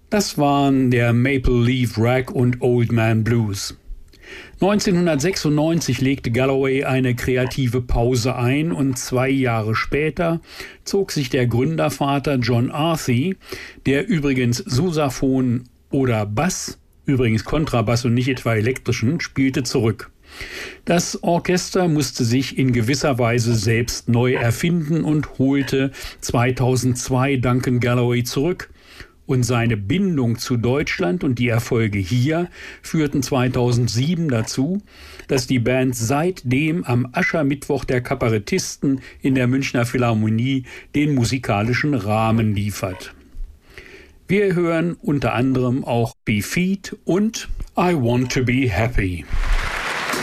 Das waren der Maple Leaf Rag und Old Man Blues. 1996 legte Galloway eine kreative Pause ein und 2 Jahre später zog sich der Gründervater John Arthey, der übrigens Sousaphon oder Bass, übrigens Kontrabass und nicht etwa elektrischen, spielte, zurück. Das Orchester musste sich in gewisser Weise selbst neu erfinden und holte 2002 Duncan Galloway zurück. Und seine Bindung zu Deutschland und die Erfolge hier führten 2007 dazu, dass die Band seitdem am Aschermittwoch der Kabarettisten in der Münchner Philharmonie den musikalischen Rahmen liefert. Wir hören unter anderem auch Be Feet und I Want to Be Happy.